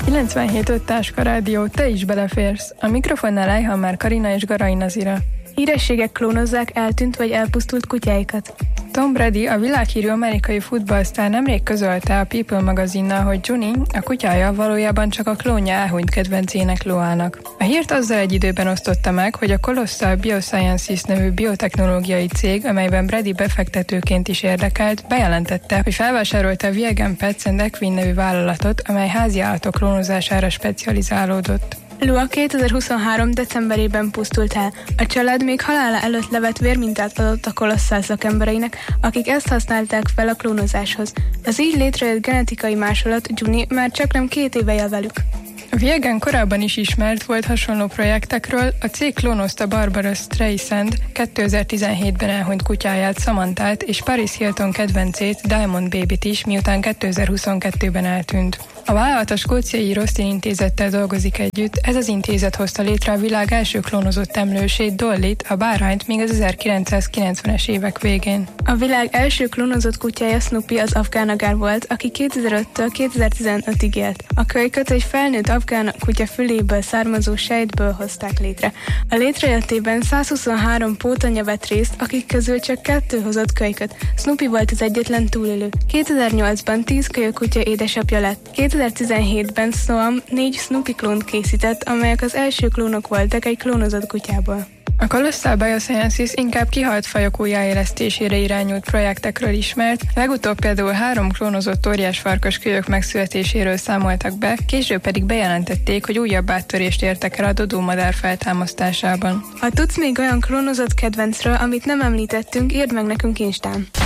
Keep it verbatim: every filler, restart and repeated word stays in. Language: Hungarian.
kilencvenhét öt Táska Rádió, te is beleférsz. A mikrofonnál Ejhalmár Karina és Garai Nazira. Hírességek klónozzák eltűnt vagy elpusztult kutyáikat. Tom Brady, a világhírű amerikai futballsztár nemrég közölte a People magazinnal, hogy Juni, a kutyája valójában csak a klónja elhunyt kedvencének Loának. A hírt azzal egy időben osztotta meg, hogy a Colossal Biosciences nevű biotechnológiai cég, amelyben Brady befektetőként is érdekelt, bejelentette, hogy felvásárolta a Vegan Pets and Equine nevű vállalatot, amely háziállatok klónozására specializálódott. Lua kétezer-huszonhárom. decemberében pusztult el. A család még halála előtt levett vérmintát adott a Colossal szakembereinek, akik ezt használták fel a klónozáshoz. Az így létrejött genetikai másolat Juni már csaknem két éve él velük. A Vegan korábban is ismert volt hasonló projektekről, a cég klónozta Barbara Streisand kétezer-tizenhétben elhunyt kutyáját, Samanthát, és Paris Hilton kedvencét, Diamond Babyt is, miután kétezer-huszonkettőben eltűnt. A vállalat a skóciai Roslin intézettel dolgozik együtt, ez az intézet hozta létre a világ első klónozott emlősét, Dollyt, a bárányt még az ezerkilencszázkilencvenes évek végén. A világ első klónozott kutyája Snoopy az afgán agár volt, aki kétezer-öttől kétezer-tizenötig élt. A kölyköt egy felnőtt afgán kutya füléből származó sejtből hozták létre. A létrejöttében százhuszonhárom pótanya vett részt, akik közül csak kettő hozott kölyköt. Snoopy volt az egyetlen túlélő. kétezer-nyolcban tíz kölykutya édesapja lett. kétezer-tizenhétben Soam négy Snoopy klónt készített, amelyek az első klónok voltak egy klónozott kutyából. A Colossal Biosciences inkább kihalt fajok újjáélesztésére irányult projektekről ismert, legutóbb például három klónozott óriásfarkas kölyök megszületéséről számoltak be, később pedig bejelentették, hogy újabb áttörést értek el a dodómadár feltámasztásában. Ha tudsz még olyan klónozott kedvencről, amit nem említettünk, írd meg nekünk Instán.